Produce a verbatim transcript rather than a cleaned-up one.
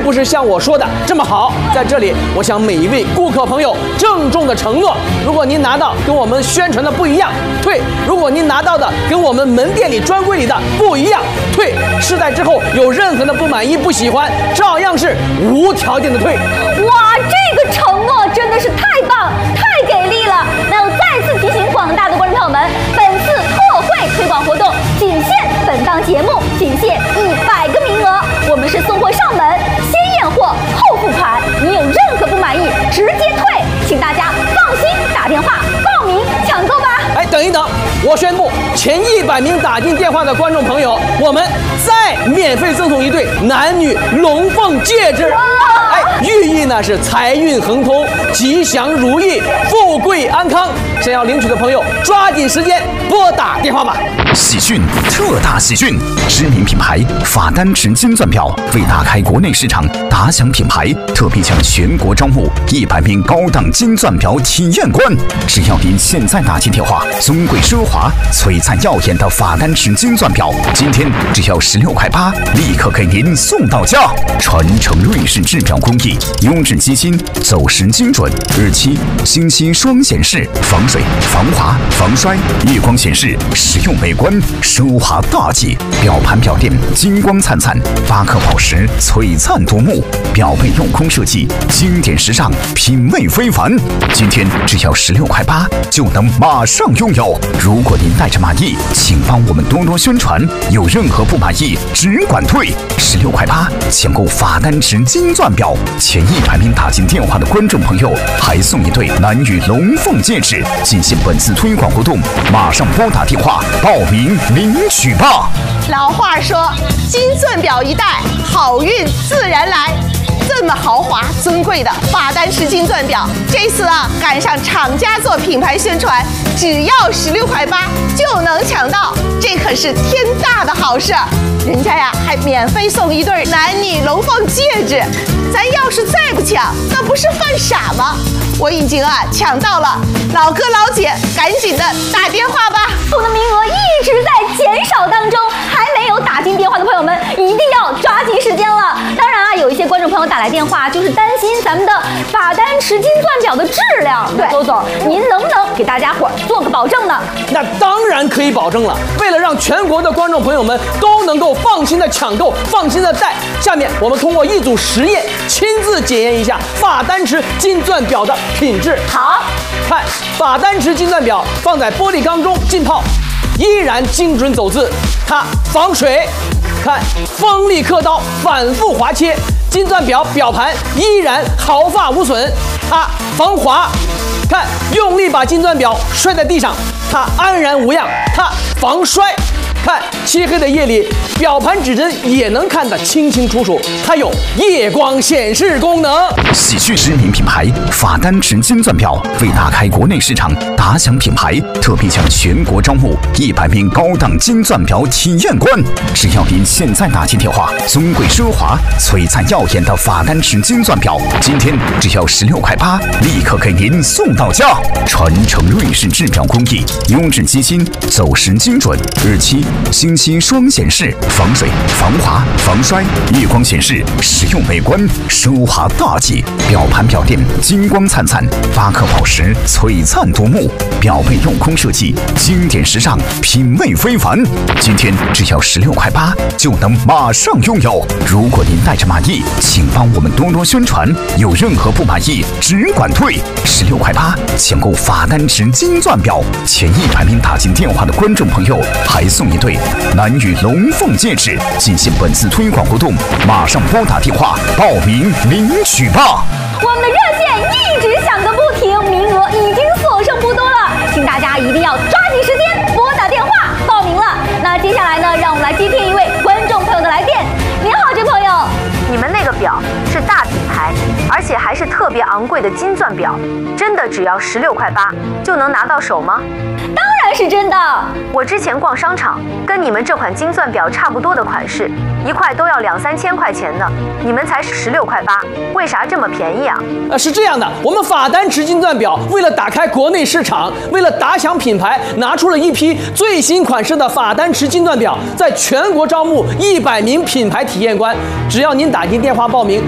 不是像我说的这么好。在这里，我向每一位顾客朋友郑重的承诺：如果您拿到跟我们宣传的不一样，退；如果您拿到的跟我们门店里专柜里的不一样，退。试戴之后有任何的不满意、不喜欢，照样是无条件的退。 哇，这个承诺真的是太棒、太给力了！那我再次提醒广大的观众朋友们，本次特惠推广活动仅限本档节目，仅限一百个名额。我们是送货上门，先验货后付款。您有任何不满意，直接退，请大家放心打电话报名抢购吧。 哎，等一等，我宣布，前一百名打进电话的观众朋友，我们再免费赠送一对男女龙凤戒指。哎，寓意呢是财运亨通、吉祥如意、富贵安康。想要领取的朋友，抓紧时间拨打电话吧。 喜讯，特大喜讯！知名品牌法丹池金钻表为打开国内市场，打响品牌，特别向全国招募一百名高档金钻表体验官。只要您现在打进电话，尊贵奢华、璀璨耀眼的法丹池金钻表，今天只要十六块八，立刻给您送到家。传承瑞士制表工艺，优质机芯，走时精准，日期、星期双显示，防水、防滑、防摔，夜光显示，实用美观，奢华大气。表盘表垫金光灿灿，八颗宝石璀璨夺目，表背镂空设计，经典时尚，品味非凡。今天只要十六块八，就能马上拥有。如果您带着满意，请帮我们多多宣传。有任何不满意，只管退。十六块八，抢购法丹池金钻表，前一百名打进电话的观众朋友，还送一对男女龙凤戒指。进行本次推广活动，马上拨打电话报名领取吧。 老话说，金钻表一戴，好运自然来。这么豪华尊贵的法丹池金钻表，这次啊赶上厂家做品牌宣传，只要十六块八就能抢到，这可是天大的好事！人家呀还免费送一对男女龙凤戒指，咱要是再不抢，那不是犯傻吗？我已经啊抢到了，老哥老姐赶紧的打电话吧！ 我的名额一直在减少当中，还没有打进电话的朋友们一定要抓紧时间了。当然啊，有一些观众朋友打来电话，就是担心咱们的法丹池金钻表的质量。对，周总，您能不能给大家伙做个保证呢？ 那当然可以保证了。为了让全国的观众朋友们都能够放心的抢购、放心的戴，下面我们通过一组实验，亲自检验一下法丹池金钻表的品质。 好， 看法丹池金钻表放在玻璃缸中浸泡，依然精准走字，它防水。看锋利刻刀，反复划切，金钻表表盘依然毫发无损，它防滑。看用力把金钻表摔在地上，它安然无恙，它防摔。看漆黑的夜里，表盘指针也能看得清清楚楚，它有夜光显示功能。 喜讯，知名品牌法丹池金钻表为打开国内市场，打响品牌，特别向全国招募一百名高档金钻表体验官。只要您现在打进电话，尊贵奢华、璀璨耀眼的法丹池金钻表，今天只要十六块八，立刻给您送到家。传承瑞士制表工艺，优质机芯，走时精准，日期、星期双显示，防水、防滑、防摔，夜光显示，实用美观，奢华大气。表盘表垫金光灿灿，八颗宝石璀璨夺目，表背镂空设计，经典时尚，品味非凡。今天只要十六块八，就能马上拥有。如果您带着满意，请帮我们多多宣传。有任何不满意，只管退。十六块八，抢购法丹池金钻表，前一百名打进电话的观众朋友，还送一对男女龙凤戒指。进行本次推广活动，马上拨打电话报名领取吧。 我们的热线一直响个不停，名额已经所剩不多了，请大家一定要抓紧时间拨打电话报名了。那接下来呢，让我们来接听一位观众朋友的来电。您好，这朋友， 你们那个表是大品牌，而且还是特别昂贵的金钻表，真的只要十六块八就能拿到手吗？ 当然是真的。 我之前逛商场，跟你们这款金钻表差不多的款式，一块都要两三千块钱呢，你们才十六块八，为啥这么便宜啊？ 呃，是这样的，我们法丹池金钻表为了打开国内市场，为了打响品牌，拿出了一批最新款式的法丹池金钻表，在全国招募一百名品牌体验官。只要您打进电话报名，